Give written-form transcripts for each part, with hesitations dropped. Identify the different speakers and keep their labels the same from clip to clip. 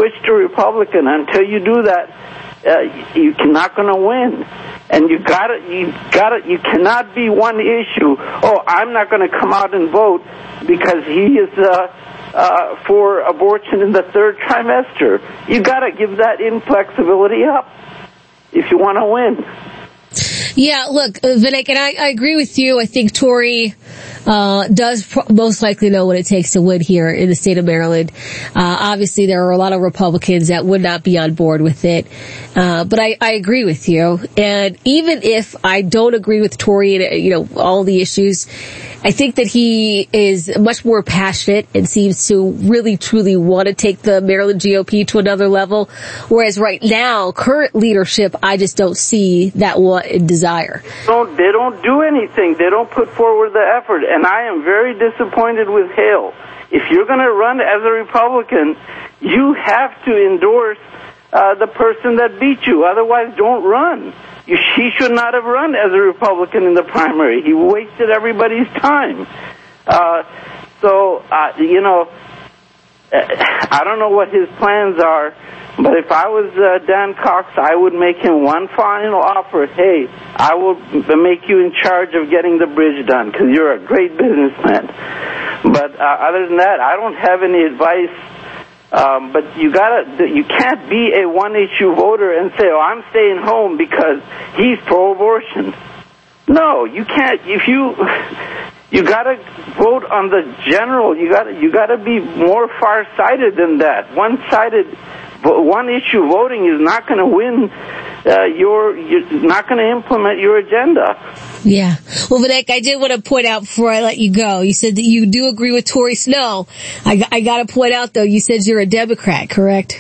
Speaker 1: switch to Republican. Until you do that, you're not going to win. And you cannot be one issue. Oh, I'm not going to come out and vote because he is for abortion in the third trimester. You got to give that inflexibility up if you want to win.
Speaker 2: Yeah, look, Vivek, and I agree with you. I think Tory does most likely know what it takes to win here in the state of Maryland. Obviously, there are a lot of Republicans that would not be on board with it. But I agree with you. And even if I don't agree with Tory and, all the issues, I think that he is much more passionate and seems to really, truly want to take the Maryland GOP to another level. Whereas right now, current leadership, I just don't see that want and desire.
Speaker 1: They don't do anything. They don't put forward the effort. And I am very disappointed with Hale. If you're going to run as a Republican, you have to endorse the person that beat you. Otherwise, don't run. He should not have run as a Republican in the primary. He wasted everybody's time. I don't know what his plans are, but if I was Dan Cox, I would make him one final offer. Hey, I will make you in charge of getting the bridge done because you're a great businessman. But other than that, I don't have any advice. But you can't be a one-issue voter and say, "Oh, I'm staying home because he's pro-abortion." No, you can't. If you gotta vote on the general. You gotta be more far-sighted than that. One-issue voting is not going to win. You're not going to implement your agenda.
Speaker 2: Yeah. Well, Vivek, I did want to point out before I let you go, you said that you do agree with Tory Snow. I got to point out, though, you said you're a Democrat, correct?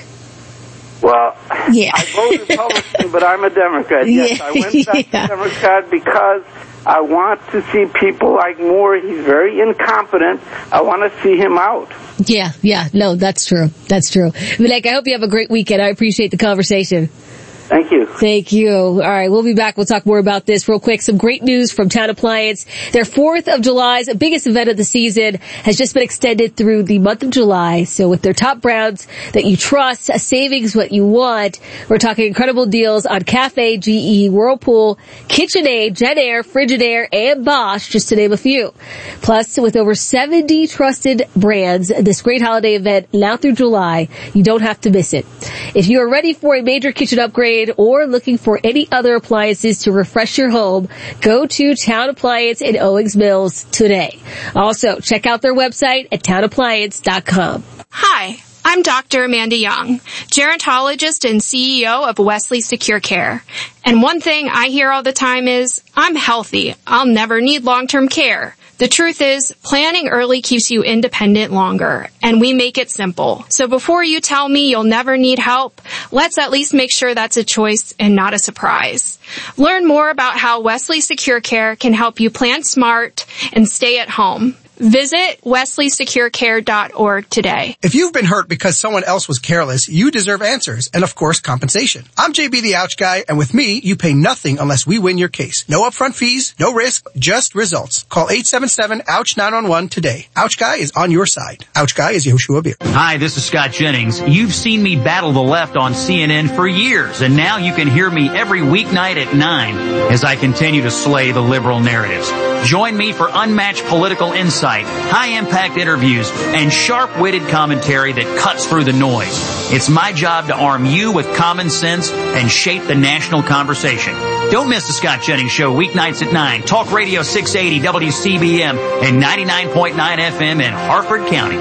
Speaker 1: Well,
Speaker 2: yeah.
Speaker 1: I vote Republican, but I'm a Democrat. Yes, I went back to Democrat because I want to see people like Moore. He's very incompetent. I want to see him out.
Speaker 2: Yeah. No, that's true. Vivek, I hope you have a great weekend. I appreciate the conversation.
Speaker 1: Thank you.
Speaker 2: Thank you. All right, we'll be back. We'll talk more about this real quick. Some great news from Town Appliance. Their 4th of July's biggest event of the season has just been extended through the month of July. So with their top brands that you trust, savings what you want, we're talking incredible deals on Cafe, GE, Whirlpool, KitchenAid, JennAir, Frigidaire, and Bosch, just to name a few. Plus, with over 70 trusted brands, this great holiday event now through July, you don't have to miss it. If you are ready for a major kitchen upgrade, or looking for any other appliances to refresh your home, go to Town Appliance in Owings Mills today. Also, check out their website at townappliance.com.
Speaker 3: Hi, I'm Dr. Amanda Young, gerontologist and CEO of Wesley Secure Care. And one thing I hear all the time is, I'm healthy. I'll never need long-term care. The truth is, planning early keeps you independent longer, and we make it simple. So before you tell me you'll never need help, let's at least make sure that's a choice and not a surprise. Learn more about how Wesley Secure Care can help you plan smart and stay at home. Visit wesleysecurecare.org today.
Speaker 4: If you've been hurt because someone else was careless, you deserve answers and, of course, compensation. I'm JB the Ouch Guy, and with me, you pay nothing unless we win your case. No upfront fees, no risk, just results. Call 877-OUCH-911 today. Ouch Guy is on your side. Ouch Guy is Yoshua Beer.
Speaker 5: Hi, this is Scott Jennings. You've seen me battle the left on CNN for years, and now you can hear me every weeknight at 9 as I continue to slay the liberal narratives. Join me for unmatched political insight, high-impact interviews, and sharp-witted commentary that cuts through the noise. It's my job to arm you with common sense and shape the national conversation. Don't miss the Scott Jennings Show weeknights at 9. Talk Radio 680 WCBM and 99.9 FM in Harford County.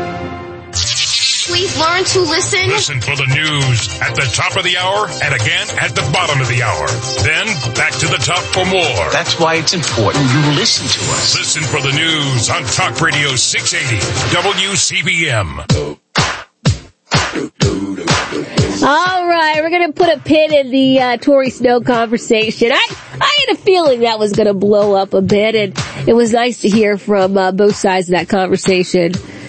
Speaker 6: Please learn to listen.
Speaker 7: Listen for the news at the top of the hour and again at the bottom of the hour. Then back to the top for more.
Speaker 8: That's why it's important you listen to us.
Speaker 7: Listen for the news on Talk Radio 680 WCBM.
Speaker 2: All right, we're going to put a pin in the Tory Snow conversation. I had a feeling that was going to blow up a bit, and it was nice to hear from both sides of that conversation.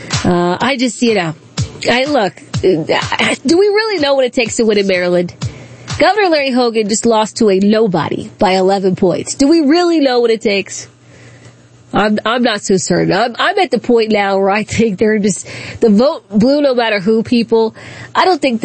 Speaker 2: Look, do we really know what it takes to win in Maryland? Governor Larry Hogan just lost to a nobody by 11 points. Do we really know what it takes? I'm not so certain. I'm at the point now where I think the vote blew no matter who, people. I don't think